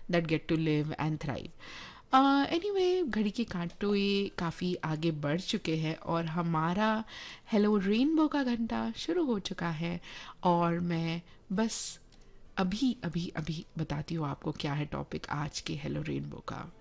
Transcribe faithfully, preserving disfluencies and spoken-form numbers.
that get to live and thrive. Anyway uh, घड़ी के कांटों ये काफ़ी आगे बढ़ चुके हैं और हमारा हेलो रेनबो का घंटा शुरू हो चुका है। और मैं बस अभी अभी अभी बताती हूँ आपको क्या है टॉपिक आज के हेलो रेनबो का।